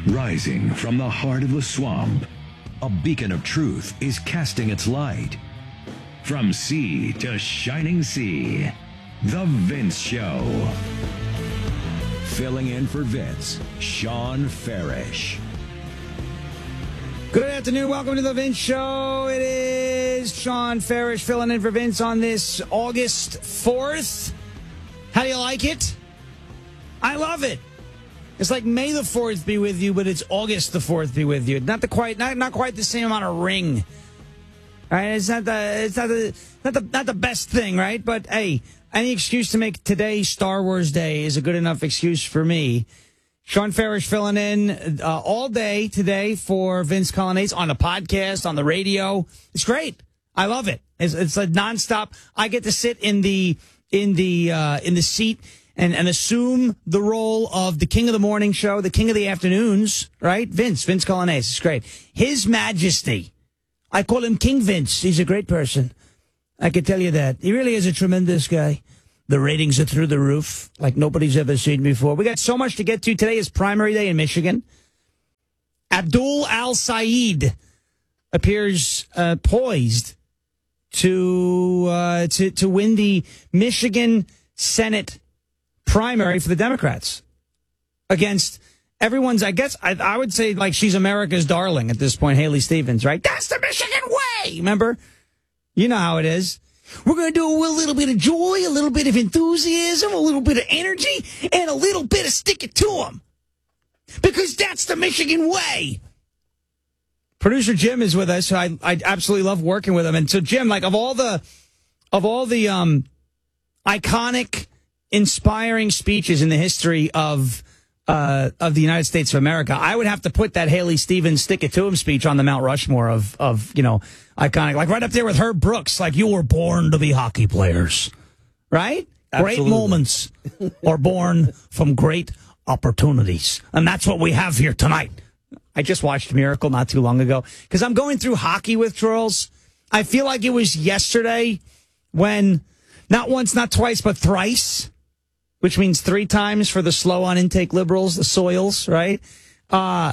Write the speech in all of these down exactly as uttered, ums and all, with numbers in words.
Rising from the heart of the swamp, a beacon of truth is casting its light. From sea to shining sea, The Vince Show. Filling in for Vince, Sean Farish. Good afternoon. Welcome to The Vince Show. It is Sean Farish filling in for Vince on this August fourth. How do you like it? I love it. It's like May the fourth be with you, but it's August the fourth be with you. Not the quite, not, not quite the same amount of ring. All right, it's not the, it's not the, not the, not the best thing, right? But hey, any excuse to make today Star Wars Day is a good enough excuse for me. Sean Farish filling in uh, all day today for Vince Colonnese on the podcast, on the radio. It's great. I love it. It's, it's a nonstop. I get to sit in the in the uh, in the seat and, and assume the role of the king of the morning show, the king of the afternoons, right? Vince, Vince Colonnese. It's great. His Majesty. I call him King Vince. He's a great person. I can tell you that. He really is a tremendous guy. The ratings are through the roof like nobody's ever seen before. We got so much to get to. Today is primary day in Michigan. Abdul Al-Sayed appears uh, poised to, uh, to, to win the Michigan Senate primary for the Democrats against everyone's, I guess, I, I would say like she's America's darling at this point, Haley Stevens, right? That's the Michigan way. Remember? You know how it is. We're going to do a little bit of joy, a little bit of enthusiasm, a little bit of energy, and a little bit of stick it to them. Because that's the Michigan way. Producer Jim is with us. I I absolutely love working with him. And so Jim, like of all the of all the um iconic, inspiring speeches in the history of uh of the United States of America, I would have to put that Haley Stevens stick it to him speech on the Mount Rushmore of of, you know, iconic, like right up there with Herb Brooks, like you were born to be hockey players. Right? Absolutely. Great moments are born from great opportunities. And that's what we have here tonight. I just watched Miracle not too long ago because I'm going through hockey withdrawals. I feel like it was yesterday when not once, not twice, but thrice, which means three times for the slow on intake liberals, the soils, right? Uh,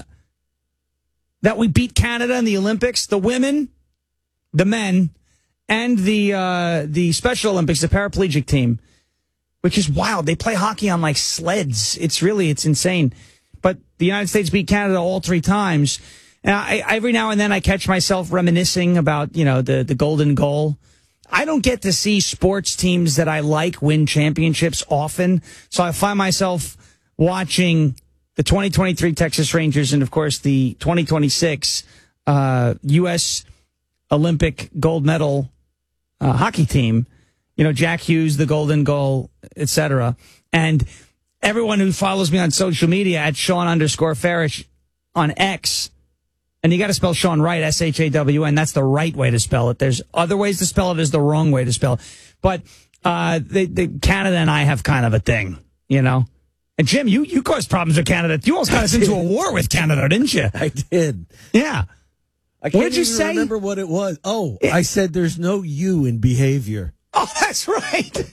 that we beat Canada in the Olympics, the women, the men, and the uh, the Special Olympics, the paraplegic team, which is wild. They play hockey on like sleds. It's really, it's insane. But the United States beat Canada all three times. And I, every now and then I catch myself reminiscing about, you know, the, the golden goal. I don't get to see sports teams that I like win championships often. So I find myself watching the twenty twenty-three Texas Rangers and, of course, the twenty twenty-six uh, U S Olympic gold medal uh, hockey team. You know, Jack Hughes, the golden goal, et cetera. And everyone who follows me on social media at Sean underscore Farish on X, and you got to spell Sean right, S H A W N. That's the right way to spell it. There's other ways to spell it. Is the wrong way to spell it. But uh, they, they, Canada and I have kind of a thing, you know. And Jim, you, you caused problems with Canada. You almost got us into a war with Canada, didn't you? I did. Yeah. I can't what did you even say? remember what it was. Oh, it, I said there's no you in behavior. Oh, that's right.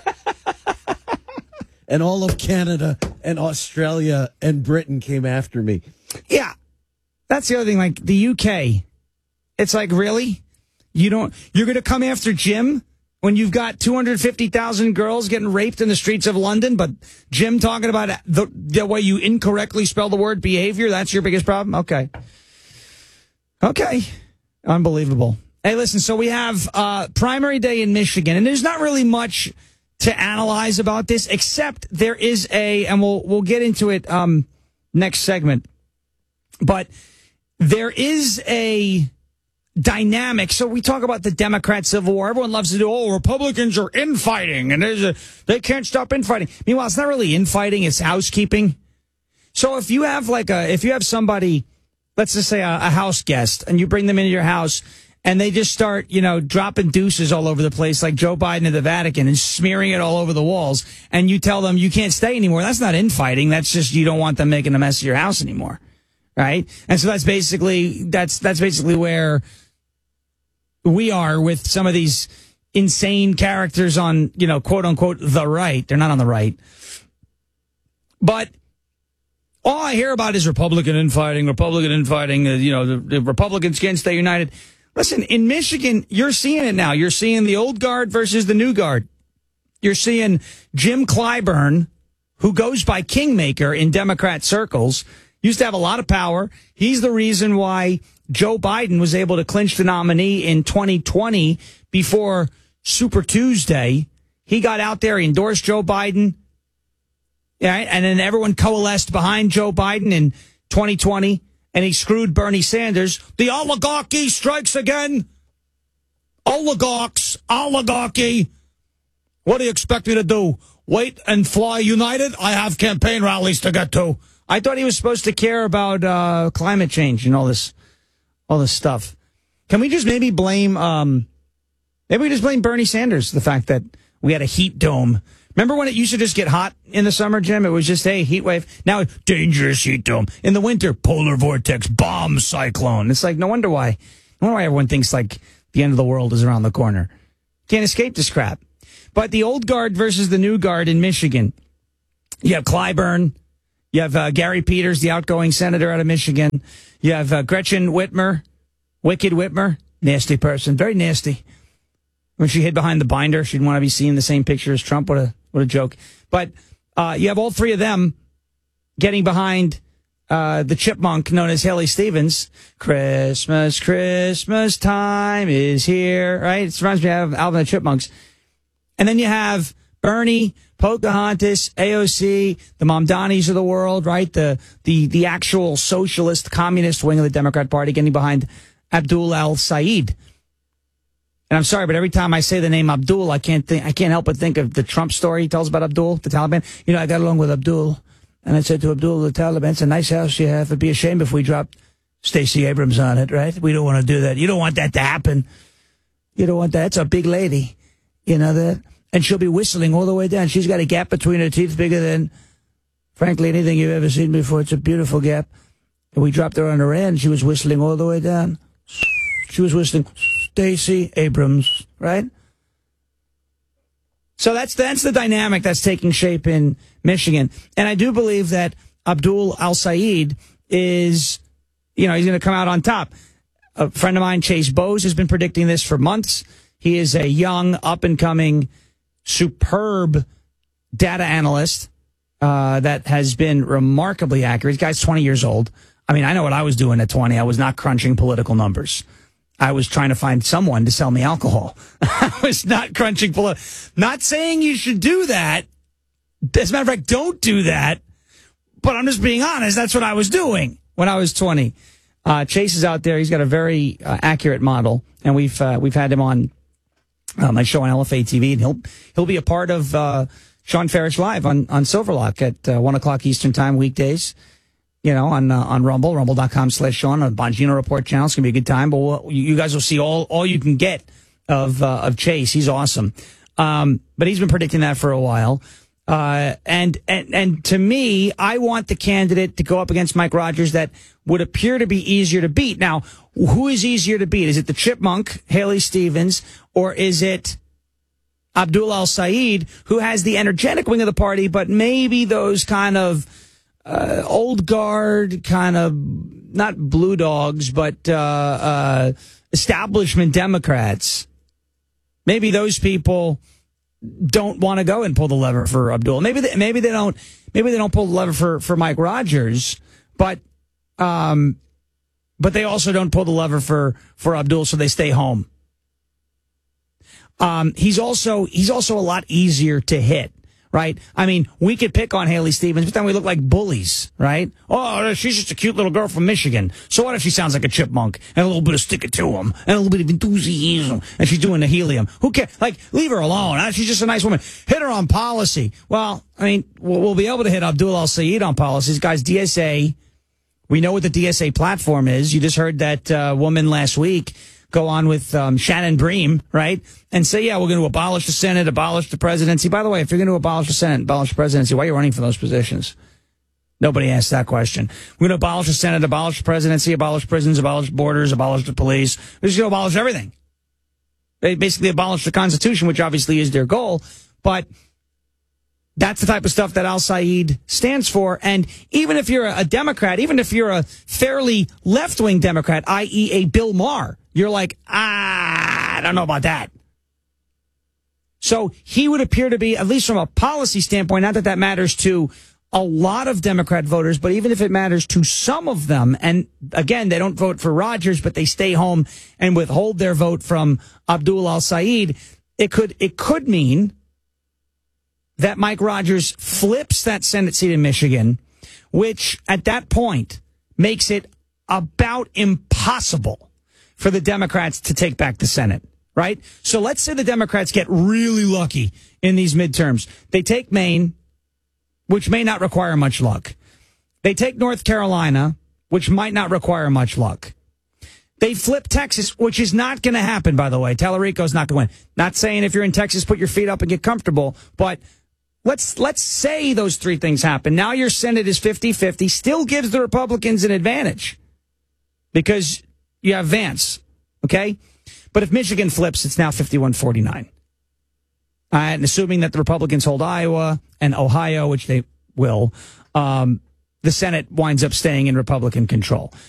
And all of Canada and Australia and Britain came after me. Yeah. That's the other thing. Like the U K, it's like, really? You don't, you're going to come after Jim when you've got two hundred fifty thousand girls getting raped in the streets of London, but Jim talking about the, the way you incorrectly spell the word behavior, that's your biggest problem? Okay. Okay. Unbelievable. Hey, listen, so we have uh, primary day in Michigan, and there's not really much to analyze about this, except there is a, and we'll we'll get into it um, next segment, but there is a dynamic. So we talk about the Democrat Civil War. Everyone loves to do, oh, Republicans are infighting, and there's a, they can't stop infighting. Meanwhile, it's not really infighting, it's housekeeping. So if you have like a, if you have somebody, let's just say a, a house guest, and you bring them into your house, and they just start, you know, dropping deuces all over the place like Joe Biden at the Vatican and smearing it all over the walls. And you tell them you can't stay anymore. That's not infighting. That's just you don't want them making a mess of your house anymore. Right? And so that's basically that's that's basically where we are with some of these insane characters on, you know, quote unquote, the right. They're not on the right. But All I hear about is Republican infighting, Republican infighting, uh, you know, the, the Republicans can't stay united. Listen, in Michigan, you're seeing it now. You're seeing the old guard versus the new guard. You're seeing Jim Clyburn, who goes by Kingmaker in Democrat circles, used to have a lot of power. He's the reason why Joe Biden was able to clinch the nominee in twenty twenty before Super Tuesday. He got out there, he endorsed Joe Biden. Yeah, and then everyone coalesced behind Joe Biden in twenty twenty, and he screwed Bernie Sanders. The oligarchy strikes again. Oligarchs, oligarchy. What do you expect me to do? Wait and fly united? I have campaign rallies to get to. I thought he was supposed to care about uh, climate change and all this, all this stuff. Can we just maybe blame, um, maybe we just blame Bernie Sanders, the fact that we had a heat dome. Remember when it used to just get hot in the summer, Jim? It was just, hey, heat wave. Now, dangerous heat dome. In the winter, polar vortex, bomb cyclone. It's like, no wonder why. No wonder why everyone thinks like the end of the world is around the corner. Can't escape this crap. But the old guard versus the new guard in Michigan. You have Clyburn. You have uh, Gary Peters, the outgoing senator out of Michigan. You have uh, Gretchen Whitmer, Wicked Whitmer, nasty person, very nasty. When she hid behind the binder, she didn't want to be seen in the same picture as Trump. What a what a joke. But uh, you have all three of them getting behind uh, the chipmunk known as Haley Stevens. Christmas, Christmas time is here, right? It reminds me of Alvin and the Chipmunks. And then you have Bernie, Pocahontas, A O C, the Mamdanis of the world, right? The the the actual socialist, communist wing of the Democrat Party getting behind Abdul al-Sayed. And I'm sorry, but every time I say the name Abdul, I can't think, I can't help but think of the Trump story he tells about Abdul, the Taliban. You know, I got along with Abdul, and I said to Abdul, the Taliban, it's a nice house you have. It'd be a shame if we dropped Stacey Abrams on it, right? We don't want to do that. You don't want that to happen. You don't want that. It's a big lady, you know that? And she'll be whistling all the way down. She's got a gap between her teeth bigger than, frankly, anything you've ever seen before. It's a beautiful gap. And we dropped her on her end. She was whistling all the way down. She was whistling Stacey Abrams, right? So that's that's the dynamic that's taking shape in Michigan. And I do believe that Abdul al-Sayed is, you know, he's going to come out on top. A friend of mine, Chase Bose, has been predicting this for months. He is a young, up-and-coming, superb data analyst uh, that has been remarkably accurate. The guy's twenty years old. I mean, I know what I was doing at twenty. I was not crunching political numbers. I was trying to find someone to sell me alcohol. I was not crunching political. Not saying you should do that. As a matter of fact, don't do that. But I'm just being honest. That's what I was doing when I was twenty. Uh, Chase is out there. He's got a very uh, accurate model, and we've uh, we've had him on uh, my show on L F A T V, and he'll he'll be a part of uh, Sean Farish Live on on Silverlock at uh, one o'clock Eastern Time weekdays. You know, on uh, on Rumble, rumble.com slash Sean, on the Bongino Report channel. It's going to be a good time. But we'll, you guys will see all, all you can get of uh, of Chase. He's awesome. Um, but he's been predicting that for a while. Uh, and, and and to me, I want the candidate to go up against Mike Rogers that would appear to be easier to beat. Now, who is easier to beat? Is it the chipmunk, Haley Stevens, or is it Abdul al-Sayed, who has the energetic wing of the party, but maybe those kind of Uh, old guard, kind of not blue dogs, but uh, uh, establishment Democrats. Maybe those people don't want to go and pull the lever for Abdul. Maybe they, maybe they don't. Maybe they don't pull the lever for, for Mike Rogers, but um, but they also don't pull the lever for for Abdul, so they stay home. Um, he's also he's also a lot easier to hit. Right? I mean, we could pick on Haley Stevens, but then we look like bullies, right? Oh, she's just a cute little girl from Michigan. So what if she sounds like a chipmunk and a little bit of stick it to him and a little bit of enthusiasm and she's doing the helium? Who cares? Like, leave her alone. Huh? She's just a nice woman. Hit her on policy. Well, I mean, we'll, we'll be able to hit Abdul al-Sayed on policy. This guy's D S A. We know what the D S A platform is. You just heard that uh, woman last week go on with um, Shannon Bream, right, and say, yeah, we're going to abolish the Senate, abolish the presidency. By the way, if you're going to abolish the Senate, abolish the presidency, why are you running for those positions? Nobody asked that question. We're going to abolish the Senate, abolish the presidency, abolish prisons, abolish borders, abolish the police. We're just going to abolish everything. They basically abolish the Constitution, which obviously is their goal. But That's the type of stuff that al-Said stands for. And even if you're a Democrat, even if you're a fairly left-wing Democrat, that is a Bill Maher, you're like, ah, I don't know about that. So he would appear to be, at least from a policy standpoint, not that that matters to a lot of Democrat voters, but even if it matters to some of them, and again, they don't vote for Rogers, but they stay home and withhold their vote from Abdul al-Said, it could, it could mean that Mike Rogers flips that Senate seat in Michigan, which at that point makes it about impossible for the Democrats to take back the Senate, right? So let's say the Democrats get really lucky in these midterms. They take Maine, which may not require much luck. They take North Carolina, which might not require much luck. They flip Texas, which is not going to happen, by the way. Tallarico's not going to win. Not saying if you're in Texas, put your feet up and get comfortable, but Let's let's say those three things happen. Now your Senate is fifty-fifty, still gives the Republicans an advantage because you have Vance, okay? But if Michigan flips, it's now fifty-one forty-nine. Uh, and assuming that the Republicans hold Iowa and Ohio, which they will, um, the Senate winds up staying in Republican control.